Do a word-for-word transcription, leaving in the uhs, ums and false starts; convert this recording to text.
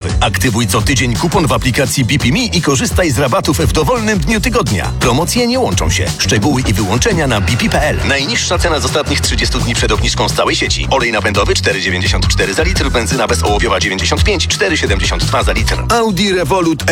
Aktywuj co tydzień kupon w aplikacji B P Me i korzystaj z rabatów w dowolnym dniu tygodnia. Promocje nie łączą się. Szczegóły i wyłączenia na b p kropka p l. Najniższa cena z ostatnich trzydziestu dni przed obniżką z całej sieci. Olej napędowy cztery dziewięćdziesiąt cztery za litr, benzyna bezołowiowa dziewięćdziesiąt pięć, cztery siedemdziesiąt dwa za litr. Audi Revolut